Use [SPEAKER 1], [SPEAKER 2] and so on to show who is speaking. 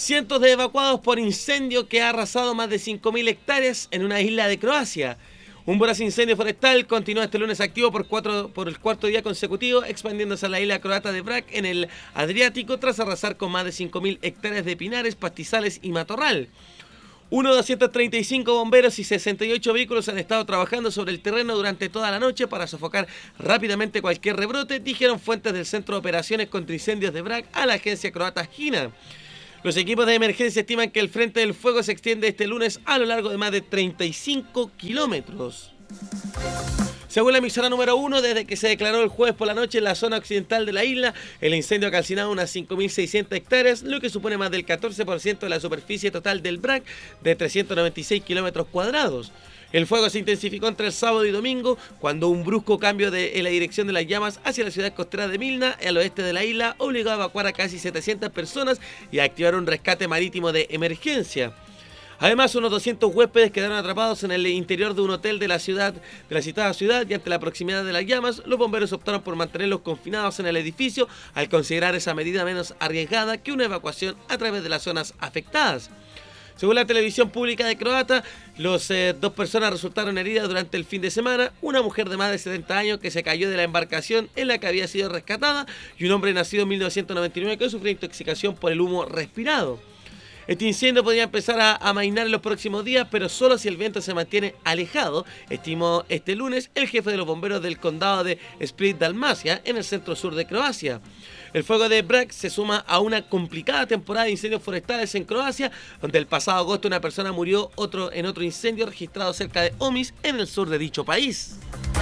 [SPEAKER 1] Cientos de evacuados por incendio que ha arrasado más de 5.000 hectáreas en una isla de Croacia. Un voraz incendio forestal continúa este lunes activo por el cuarto día consecutivo, expandiéndose a la isla croata de Brač en el Adriático tras arrasar con más de 5.000 hectáreas de pinares, pastizales y matorral. 235 bomberos y 68 vehículos han estado trabajando sobre el terreno durante toda la noche para sofocar rápidamente cualquier rebrote, dijeron fuentes del Centro de Operaciones contra Incendios de Brač a la agencia croata HINA. Los equipos de emergencia estiman que el frente del fuego se extiende este lunes a lo largo de más de 35 kilómetros. Según la emisora número 1, desde que se declaró el jueves por la noche en la zona occidental de la isla, el incendio ha calcinado unas 5.600 hectáreas, lo que supone más del 14% de la superficie total del Brač de 396 kilómetros cuadrados. El fuego se intensificó entre el sábado y domingo, cuando un brusco cambio en la dirección de las llamas hacia la ciudad costera de Milna, al oeste de la isla, obligó a evacuar a casi 700 personas y a activar un rescate marítimo de emergencia. Además, unos 200 huéspedes quedaron atrapados en el interior de un hotel de la citada ciudad, y ante la proximidad de las llamas, los bomberos optaron por mantenerlos confinados en el edificio al considerar esa medida menos arriesgada que una evacuación a través de las zonas afectadas. Según la televisión pública de Croata, dos personas resultaron heridas durante el fin de semana, una mujer de más de 70 años que se cayó de la embarcación en la que había sido rescatada y un hombre nacido en 1999 que sufrió intoxicación por el humo respirado. Este incendio podría empezar a amainar en los próximos días, pero solo si el viento se mantiene alejado, estimó este lunes el jefe de los bomberos del condado de Split-Dalmacia, en el centro sur de Croacia. El fuego de Brač se suma a una complicada temporada de incendios forestales en Croacia, donde el pasado agosto una persona murió en otro incendio registrado cerca de Omiš, en el sur de dicho país.